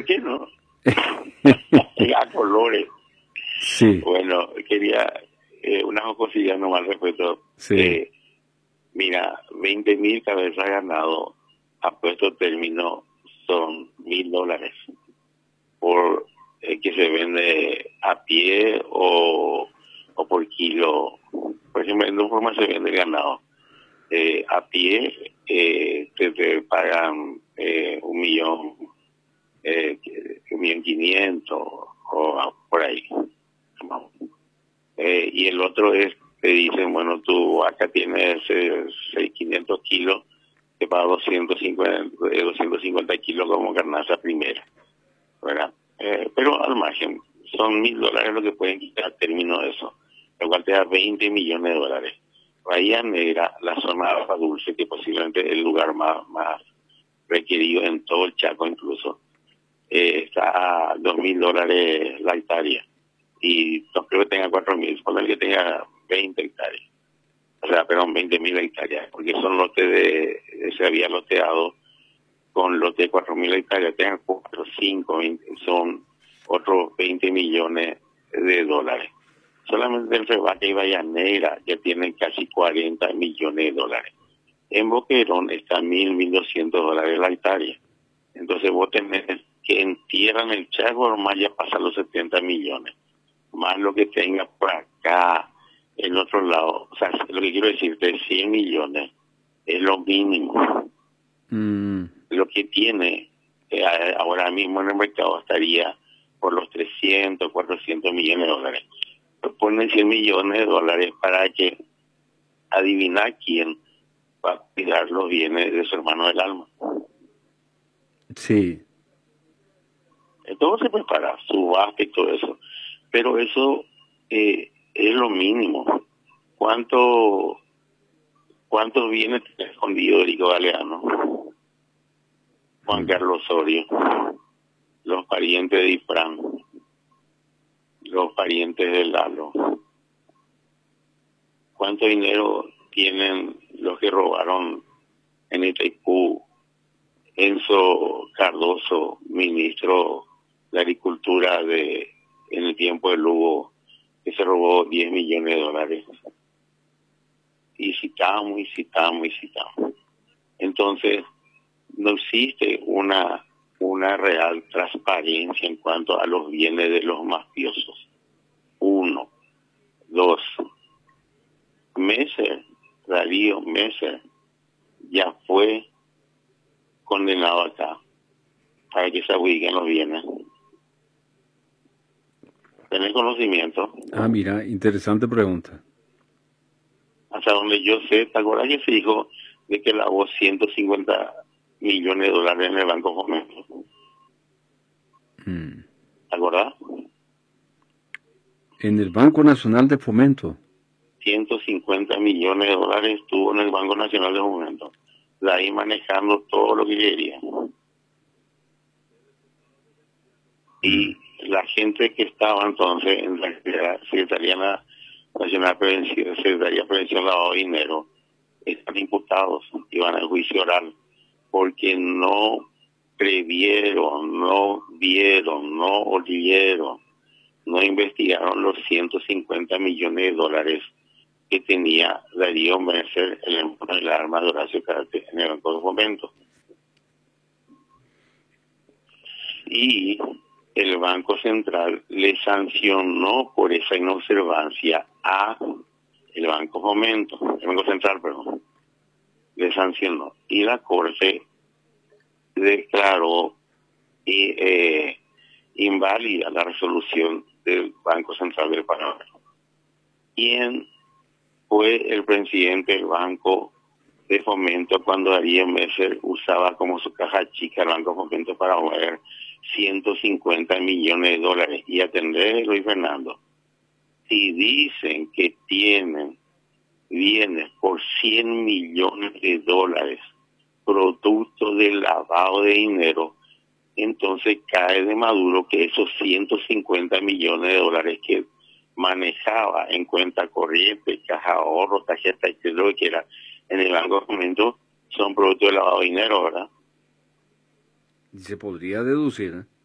qué no? A colores. Sí, Bueno, quería una jocosidad nomás al respecto. sí. Mira, 20.000 cabezas de ganado a puesto término son $1.000 por que se vende a pie o por kilo. Por ejemplo, en dos formas se vende el ganado. A pie te pagan 1.000.000, 1.500.000 o por ahí. Y el otro es, te dicen, bueno, tú acá tienes 500 kilos, te paga 250 kilos como carnaza primera, ¿verdad? Pero al margen, son $1.000 lo que pueden quitar a término de eso, lo cual te da $20 millones. Bahía Negra, la zona de agua dulce, que posiblemente es el lugar más requerido en todo el Chaco incluso, está a $2.000 la hectárea. Y no creo que tenga 4.000, poner que tenga 20 hectáreas. O sea, perdón, 20.000 hectáreas, porque son lotes se había loteado con lote de 4.000 hectáreas, tengan 4, 5, 20, son otros $20 millones. Solamente en Rebaca y Bahía Negra ya tienen casi $40 millones. En Boquerón está $1.200 la hectárea. Entonces vos tenés que entierran el Chaco, nomás ya pasan los 70 millones. Más lo que tenga por acá, el otro lado. O sea, lo que quiero decirte, 100 millones es lo mínimo. Lo que tiene ahora mismo en el mercado estaría por los 300, 400 millones de dólares. Ponen 100 millones de dólares para que adivinar quién va a cuidar los bienes de su hermano del alma. Sí. Todo se prepara, subasta y todo eso. Pero eso es lo mínimo. ¿Cuántos bienes tiene escondido Erico Galeano? Juan Carlos Osorio, los parientes de Ifrán, los parientes de Lalo. ¿Cuánto dinero tienen los que robaron en Itaipú? Enzo Cardoso, ministro de Agricultura en el tiempo de Lugo, que se robó $10 millones. Y citamos. Entonces, no existe una real transparencia en cuanto a los bienes de los mafiosos. 1, 2. Darío Messer, ya fue condenado acá para que se ubiquen los bienes. ¿Tenés conocimiento? Ah, mira, interesante pregunta. Hasta donde yo sé, ¿te acuerdas que se dijo de que lavó $150 millones en el Banco Fomento? ¿Te acuerdas? En el Banco Nacional de Fomento. $150 millones estuvo en el Banco Nacional de Fomento. De ahí manejando todo lo que quería. Y la gente que estaba entonces en la Secretaría Nacional de Prevención, Secretaría de Prevención Lavado de Dinero, están imputados y van al juicio oral porque no previeron, no vieron, no oyeron, no investigaron los $150 millones que tenía Darío Messer, el hermano de la arma de Horacio Cartes, en el Banco de Fomento. Y el Banco Central le sancionó por esa inobservancia a el Banco Fomento, el Banco Central, perdón, le sancionó. Y la Corte declaró inválida la resolución del Banco Central del Paraguay. ¿Quién fue el presidente del Banco de Fomento cuando Darío Messer usaba como su caja chica el Banco de Fomento para mover $150 millones? Y atender, Luis Fernando, si dicen que tienen bienes por $100 millones producto del lavado de dinero, entonces cae de Maduro que esos $150 millones que manejaba en cuenta corriente, caja de ahorro, tarjeta, lo que era en el Banco de Fomento, son producto del lavado de dinero, ¿verdad? Y se podría deducir, ¿eh?